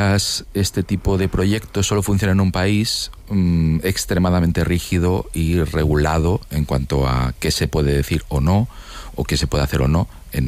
este tipo de proyectos solo funcionan en un país extremadamente rígido y regulado en cuanto a qué se puede decir o no, o qué se puede hacer o no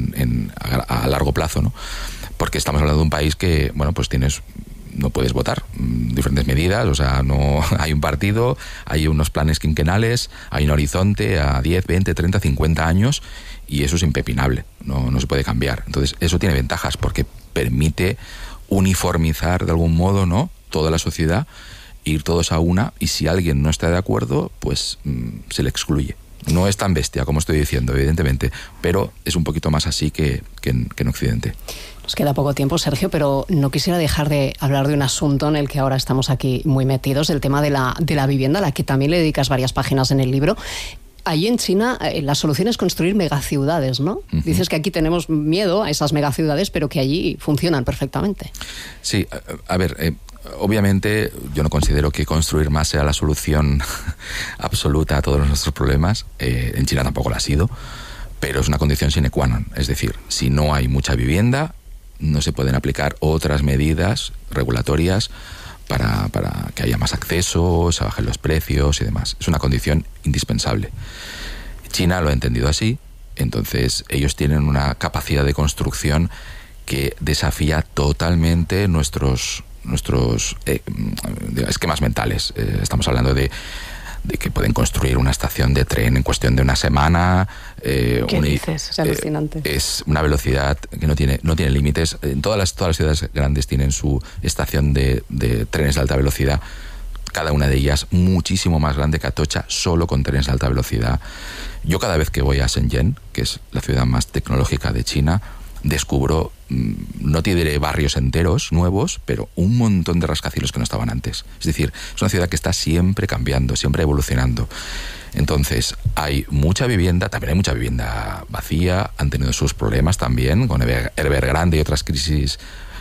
a largo plazo, ¿no? Porque estamos hablando de un país que, bueno, pues no puedes votar, diferentes medidas, o sea, no hay un partido, hay unos planes quinquenales, hay un horizonte a 10, 20, 30, 50 años, y eso es impepinable, no se puede cambiar. Entonces, eso tiene ventajas porque permite uniformizar de algún modo, ¿no?, toda la sociedad, ir todos a una, y si alguien no está de acuerdo, pues se le excluye. No es tan bestia como estoy diciendo, evidentemente, pero es un poquito más así que en Occidente. Nos queda poco tiempo, Sergio, pero no quisiera dejar de hablar de un asunto en el que ahora estamos aquí muy metidos, el tema de la vivienda, a la que también le dedicas varias páginas en el libro. Allí en China la solución es construir megaciudades, ¿no? Uh-huh. Dices que aquí tenemos miedo a esas megaciudades, pero que allí funcionan perfectamente. Sí, a ver, obviamente yo no considero que construir más sea la solución absoluta a todos nuestros problemas. En China tampoco lo ha sido, pero es una condición sine qua non. Es decir, si no hay mucha vivienda, no se pueden aplicar otras medidas regulatorias para que haya más acceso, se bajen los precios y demás. Es una condición indispensable. China lo ha entendido así, entonces ellos tienen una capacidad de construcción que desafía totalmente nuestros esquemas mentales. Estamos hablando de que pueden construir una estación de tren en cuestión de una semana. ¿Qué dices? Es alucinante. Es una velocidad que no tiene límites. Todas las ciudades grandes tienen su estación de trenes de alta velocidad. Cada una de ellas muchísimo más grande que Atocha, solo con trenes de alta velocidad. Yo cada vez que voy a Shenzhen, que es la ciudad más tecnológica de China, descubro, no te diré barrios enteros nuevos, pero un montón de rascacielos que no estaban antes. Es decir, es una ciudad que está siempre cambiando, siempre evolucionando. Entonces, hay mucha vivienda, también hay mucha vivienda vacía, han tenido sus problemas también, con Evergrande y otras crisis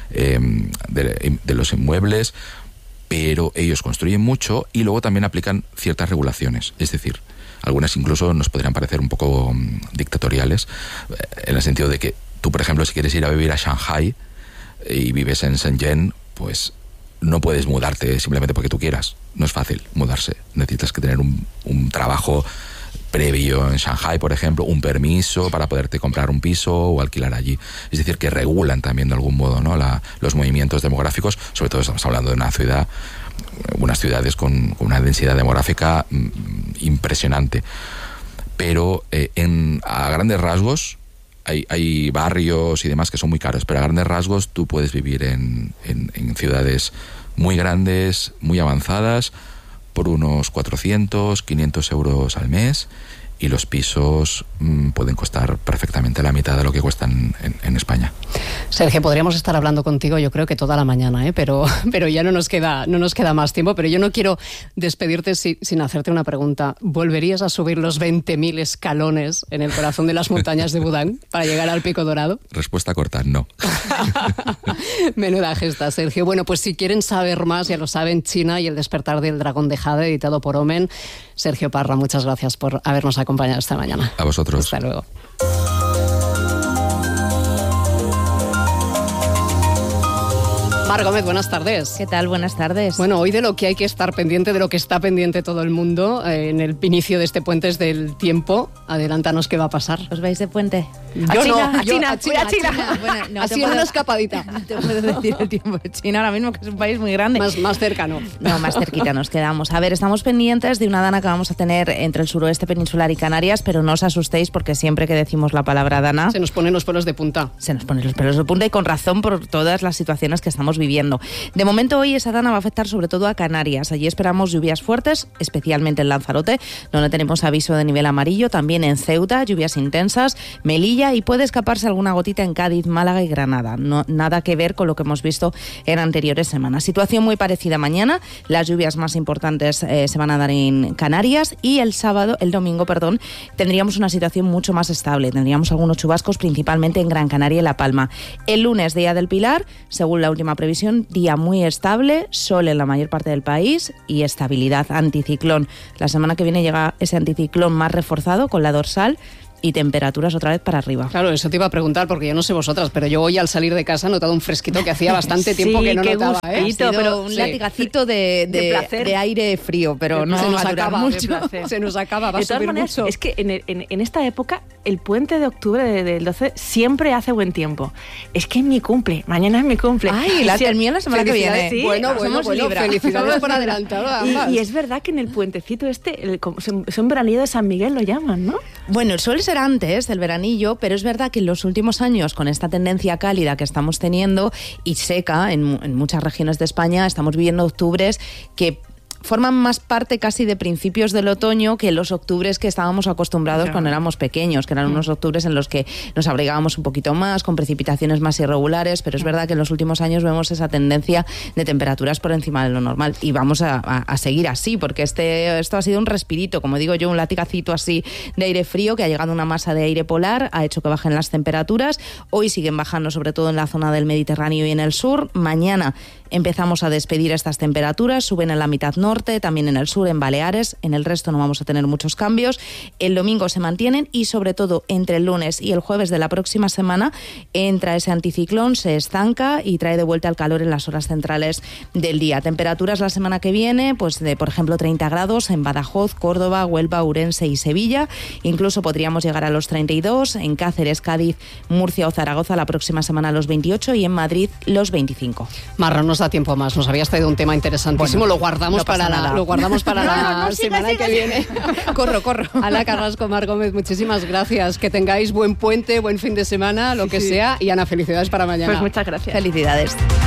de los inmuebles, pero ellos construyen mucho y luego también aplican ciertas regulaciones. Es decir, algunas incluso nos podrían parecer un poco dictatoriales, en el sentido de que tú, por ejemplo, si quieres ir a vivir a Shanghai y vives en Shenzhen, pues no puedes mudarte simplemente porque tú quieras. No es fácil mudarse. Necesitas que tener un trabajo previo en Shanghai, por ejemplo, un permiso para poderte comprar un piso o alquilar allí. Es decir, que regulan también de algún modo, ¿no?, los movimientos demográficos. Sobre todo estamos hablando de unas ciudades con una densidad demográfica impresionante. Pero a grandes rasgos, hay barrios y demás que son muy caros, pero a grandes rasgos tú puedes vivir en ciudades muy grandes, muy avanzadas, por unos 400, 500 euros al mes, y los pisos pueden costar perfectamente la mitad de lo que cuestan en España. Sergio, podríamos estar hablando contigo yo creo que toda la mañana, pero ya no nos queda más tiempo, pero yo no quiero despedirte sin hacerte una pregunta. ¿Volverías a subir los 20.000 escalones en el corazón de las montañas de Budán para llegar al Pico Dorado? Respuesta corta, no. Menuda gesta, Sergio. Bueno, pues si quieren saber más, ya lo saben, China y el despertar del dragón de Jade, editado por Omen. Sergio Parra, muchas gracias por habernos acompañado esta mañana. A vosotros. Hasta luego. Mar Gómez, buenas tardes. ¿Qué tal? Buenas tardes. Bueno, hoy de lo que hay que estar pendiente, de lo que está pendiente todo el mundo en el inicio de este puente es del tiempo. Adelántanos qué va a pasar. ¿Os vais de puente? Yo no, a China. Bueno, no así una escapadita. No te puedo decir el tiempo de China ahora mismo, que es un país muy grande. Más cercano. No, más cerquita nos quedamos. A ver, estamos pendientes de una dana que vamos a tener entre el suroeste peninsular y Canarias, pero no os asustéis porque siempre que decimos la palabra dana... Se nos ponen los pelos de punta. Se nos ponen los pelos de punta y con razón por todas las situaciones que estamos viviendo. De momento hoy esa dana va a afectar sobre todo a Canarias. Allí esperamos lluvias fuertes, especialmente en Lanzarote, donde tenemos aviso de nivel amarillo, también en Ceuta, lluvias intensas, Melilla, y puede escaparse alguna gotita en Cádiz, Málaga y Granada. No, nada que ver con lo que hemos visto en anteriores semanas. Situación muy parecida mañana. Las lluvias más importantes se van a dar en Canarias y el domingo, tendríamos una situación mucho más estable. Tendríamos algunos chubascos principalmente en Gran Canaria y La Palma. El lunes, Día del Pilar, según la última previsión, día muy estable, sol en la mayor parte del país y estabilidad, anticiclón. La semana que viene llega ese anticiclón más reforzado con la dorsal. y temperaturas otra vez para arriba. Claro, eso te iba a preguntar, porque yo no sé vosotras, pero yo hoy al salir de casa he notado un fresquito que hacía bastante tiempo que no notaba. Pero un latigacito de aire frío, pero no se nos va a durar acaba mucho. Se nos acaba, va de a subir maneras, mucho. Es que en esta época, el puente de octubre del 12 siempre hace buen tiempo. Es que es mi cumple, mañana es mi cumple. Ay, el mío la semana que viene. Sí, bueno, felicidades por adelantado. Y es verdad que en el puentecito son veranillo de San Miguel lo llaman, ¿no? Bueno, suele ser antes del veranillo, pero es verdad que en los últimos años, con esta tendencia cálida que estamos teniendo y seca en muchas regiones de España, estamos viviendo octubres que forman más parte casi de principios del otoño que los octubres que estábamos acostumbrados cuando éramos pequeños, que eran unos octubres en los que nos abrigábamos un poquito más, con precipitaciones más irregulares, pero es verdad que en los últimos años vemos esa tendencia de temperaturas por encima de lo normal y vamos a seguir así, porque esto ha sido un respirito, como digo yo, un latigacito así de aire frío que ha llegado una masa de aire polar, ha hecho que bajen las temperaturas. Hoy siguen bajando, sobre todo en la zona del Mediterráneo y en el sur. Mañana empezamos a despedir estas temperaturas, suben en la mitad norte, también en el sur, en Baleares, en el resto no vamos a tener muchos cambios. El domingo se mantienen y sobre todo entre el lunes y el jueves de la próxima semana entra ese anticiclón, se estanca y trae de vuelta el calor en las horas centrales del día. Temperaturas la semana que viene, pues de por ejemplo 30 grados en Badajoz, Córdoba, Huelva, Ourense y Sevilla. Incluso podríamos llegar a los 32, en Cáceres, Cádiz, Murcia o Zaragoza la próxima semana los 28 y en Madrid los 25. Marra, nos da tiempo más. Nos habías traído un tema interesantísimo. Bueno, lo guardamos para la semana que viene. Corro. Ana Carrasco, Mar Gómez, muchísimas gracias. Que tengáis buen puente, buen fin de semana, lo que sea. Y Ana, felicidades para mañana. Pues muchas gracias. Felicidades.